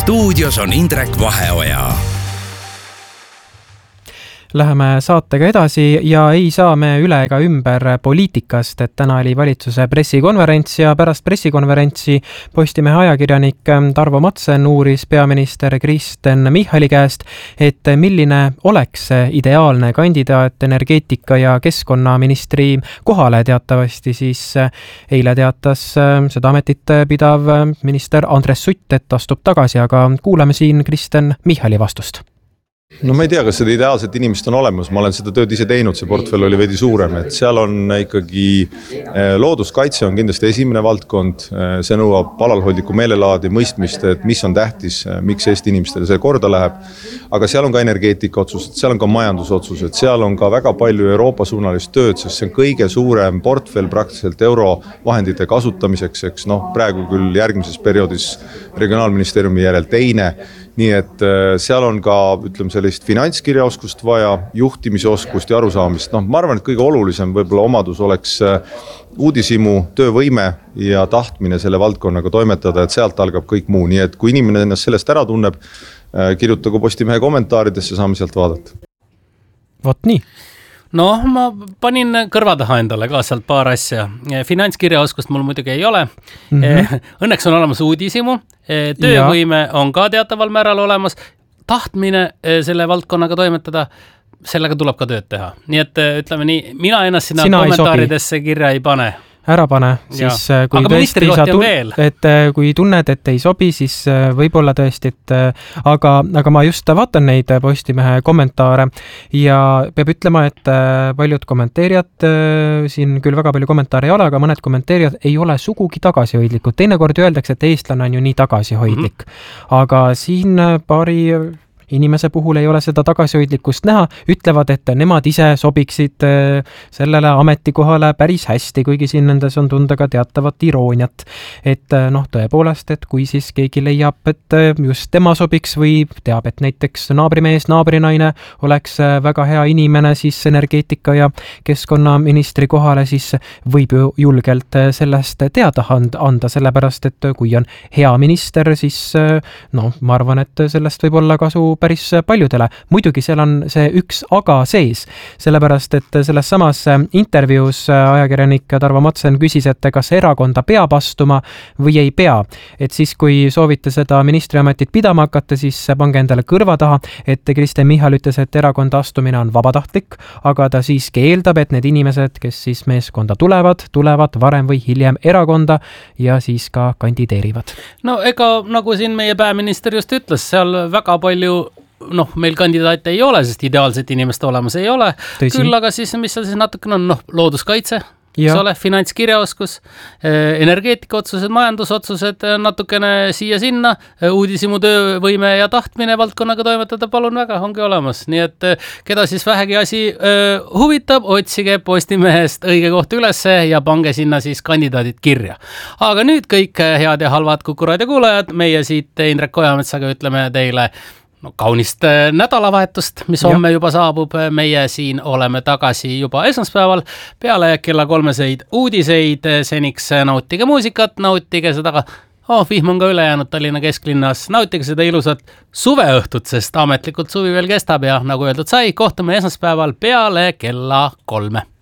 stuudios on Indrek Vaheoja. Läheme saatega edasi ja ei saa me üle ega ümber poliitikast, et täna oli valitsuse pressikonverents ja pärast pressikonverentsi Postimehe ajakirjanik Tarvo Matsen uuris peaminister Kristen Michali käest, et milline oleks ideaalne kandidaat energeetika- ja keskkonnaministri kohale. Teatavasti siis eile teatas seda ametit pidav minister Andres Sutt, et astub tagasi, aga kuulame siin Kristen Michali vastust. No ma ei tea, kas seda ideaalset inimest on olemas, ma olen seda tööd ise teinud, see portfell oli veidi suurem, et seal on ikkagi looduskaitse on kindlasti esimene valdkond, see nõuab alalhoidlikku meelelaadi, mõistmist, et mis on tähtis, miks Eesti inimestele see korda läheb, aga seal on ka energeetika otsused, seal on ka majandusotsused, seal on ka väga palju Euroopa suunalist tööd, sest see on kõige suurem portfell praktiliselt eurovahendite kasutamiseks, eks praegu küll järgmises perioodis regionaalministeeriumi järel teine. Nii et seal on ka, ütleme, sellist finantskirjaoskust vaja, juhtimisoskust ja arusaamist. Ma arvan, et kõige olulisem võib-olla omadus oleks uudishimu, töövõime ja tahtmine selle valdkonnaga toimetada, et sealt algab kõik muu. Nii et kui inimene ennast sellest ära tunneb, kirjutagu Postimehe kommentaaridesse, saame sealt vaadata. Vot nii. Ma panin kõrva taha endale ka sealt paar asja. Finantskirjaoskust mul muidugi ei ole. Õnneks on olemas uudishimu. Töövõime on ka teataval määral olemas. Tahtmine selle valdkonnaga toimetada, sellega tuleb ka tööd teha. Nii et ütleme nii, mina ennast sinna kommentaaridesse kirja ei pane. Ära pane, siis kui aga tõesti kui tunned, et ei sobi, siis võib-olla tõesti, aga ma just vaatan neid Postimehe kommentaare ja peab ütlema, et paljud kommenteerijad, siin küll väga palju kommentaare ei ole, aga mõned kommenteerijad ei ole sugugi tagasihoidlikud. Teinekord öeldakse, et eestlane on ju nii tagasihoidlik, aga siin paari inimese puhul ei ole seda tagasihoidlikkust näha, ütlevad, et nemad ise sobiksid sellele ametikohale päris hästi, kuigi siin nendes on tunda ka teatavat irooniat. Et tõepoolest, et kui siis keegi leiab, et just tema sobiks või teab, et näiteks naabrimees, naabrinaine oleks väga hea inimene siis energeetika- ja keskkonnaministri kohale, siis võib ju julgelt sellest teada anda, sellepärast, et kui on hea minister, siis ma arvan, et sellest võib olla kasu päris paljudele. Muidugi seal on see üks aga sees, sellepärast, et selles samas intervjuus ajakirjanik Tarvo Matsen küsis, et kas erakonda peab astuma või ei pea. Et siis, kui soovite seda ministriametit pidama hakata, siis pange endale kõrva taha, et Kristen Michal ütles, et erakonda astumine on vabatahtlik, aga ta siiski eeldab, et need inimesed, kes siis meeskonda tulevad varem või hiljem erakonda ja siis ka kandideerivad. Ega nagu siin meie pääminister just ütles, seal väga palju meil kandidaate ei ole, sest ideaalset inimest olemas ei ole. Tõsi. Küll aga siis, mis seal siis natukene on, looduskaitse, finantskirjaoskus, energeetikaotsused, majandusotsused, natukene siia-sinna, uudishimu, töövõime ja tahtmine valdkonnaga toimetada, palun väga, ongi olemas. Nii et keda siis vähegi asi huvitab, otsige Postimehest õige koht ülesse ja pange sinna siis kandidaadid kirja. Aga nüüd kõik head ja halvad Kuku Raadio kuulajad, meie siit Indrek Ojametsaga ütleme teile kaunist nädalavahetust, mis homme juba saabub. Meie siin oleme tagasi juba esmaspäeval peale kella 3 uudiseid. Seniks nautige muusikat, nautige seda vihm on ka üle jäänud Tallinna kesklinnas. Nautige seda ilusat suveõhtut, sest ametlikult suvi veel kestab ja nagu öeldud sai, kohtume esmaspäeval peale kella 3.